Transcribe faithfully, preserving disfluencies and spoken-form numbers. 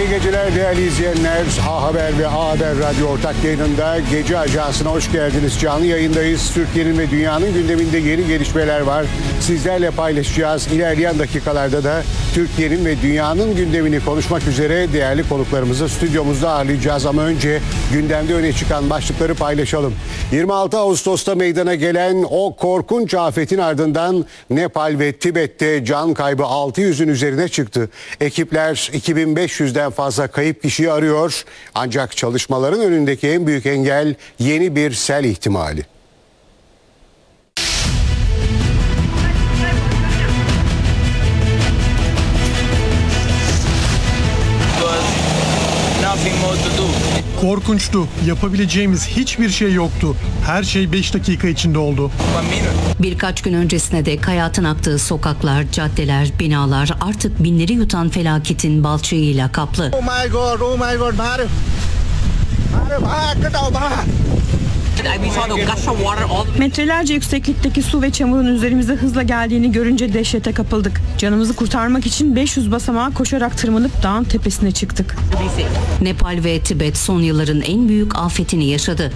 İyi geceler değerli izleyenler. A Haber ve A Haber Radyo ortak yayınında Gece Ajansı'na hoş geldiniz. Canlı yayındayız. Türkiye'nin ve dünyanın gündeminde yeni gelişmeler var. Sizlerle paylaşacağız. İlerleyen dakikalarda da Türkiye'nin ve dünyanın gündemini konuşmak üzere değerli konuklarımızı stüdyomuzda ağırlayacağız. Ama önce gündemde öne çıkan başlıkları paylaşalım. yirmi altı Ağustos'ta meydana gelen o korkunç afetin ardından Nepal ve Tibet'te can kaybı altı yüzün üzerine çıktı. Ekipler iki bin beş yüzden fazla kayıp kişiyi arıyor. Ancak çalışmaların önündeki en büyük engel yeni bir sel ihtimali. Korkunçtu. Yapabileceğimiz hiçbir şey yoktu. Her şey beş dakika içinde oldu. Birkaç gün öncesine dek hayatın aktığı sokaklar, caddeler, binalar artık binleri yutan felaketin balçığıyla kaplı. Oh my god, oh my god, Bharu. Bharu, bhag, cái đầu bhag. Metrelerce yükseklikteki su ve çamurun üzerimize hızla geldiğini görünce dehşete kapıldık. Canımızı kurtarmak için beş yüz basamağa koşarak tırmanıp dağın tepesine çıktık. Nepal ve Tibet son yılların en büyük afetini yaşadı.